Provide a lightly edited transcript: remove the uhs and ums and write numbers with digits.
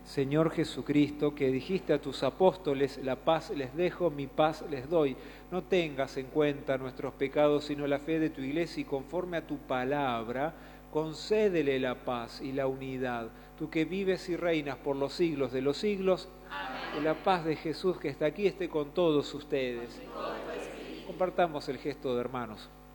Señor Jesucristo, que dijiste a tus apóstoles, la paz les dejo, mi paz les doy. No tengas en cuenta nuestros pecados, sino la fe de tu Iglesia, y conforme a tu palabra, concédele la paz y la unidad. Tú que vives y reinas por los siglos de los siglos, amén. Que la paz de Jesús que está aquí esté con todos ustedes. Compartamos el gesto de hermanos.